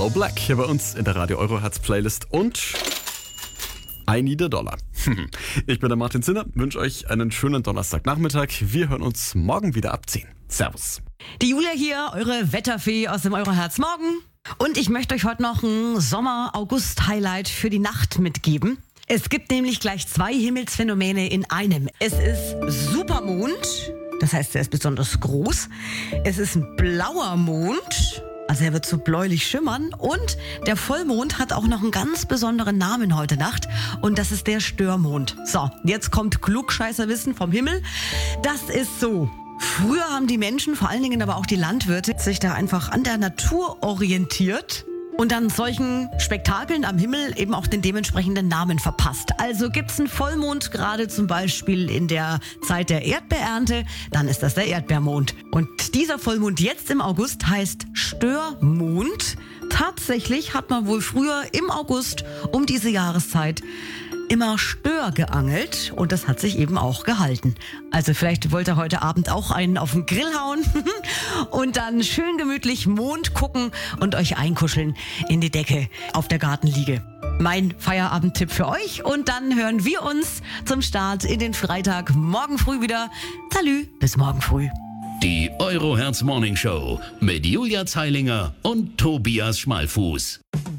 Hello Black hier bei uns in der Radio Eurohertz Playlist und I need a dollar. Ich bin der Martin Zinner, wünsche euch einen schönen Donnerstagnachmittag. Wir hören uns morgen wieder ab 10. Servus. Die Julia hier, eure Wetterfee aus dem Eurohertz Morgen. Und ich möchte euch heute noch ein Sommer-August-Highlight für die Nacht mitgeben. Es gibt nämlich gleich 2 Himmelsphänomene in einem. Es ist Supermond, das heißt, er ist besonders groß. Es ist ein blauer Mond, also er wird so bläulich schimmern. Und der Vollmond hat auch noch einen ganz besonderen Namen heute Nacht. Und das ist der Störmond. So, jetzt kommt Klugscheißerwissen vom Himmel. Das ist so. Früher haben die Menschen, vor allen Dingen aber auch die Landwirte, sich da einfach an der Natur orientiert und dann solchen Spektakeln am Himmel eben auch den dementsprechenden Namen verpasst. Also gibt's einen Vollmond, gerade zum Beispiel in der Zeit der Erdbeerernte, dann ist das der Erdbeermond. Und dieser Vollmond jetzt im August heißt Störmond. Tatsächlich hat man wohl früher im August um diese Jahreszeit immer Stör geangelt und das hat sich eben auch gehalten. Also vielleicht wollt ihr heute Abend auch einen auf den Grill hauen und dann schön gemütlich Mond gucken und euch einkuscheln in die Decke auf der Gartenliege. Mein Feierabendtipp für euch und dann hören wir uns zum Start in den Freitag morgen früh wieder. Salü, bis morgen früh. Die Eurohertz Morning Show mit Julia Zeilinger und Tobias Schmalfuß.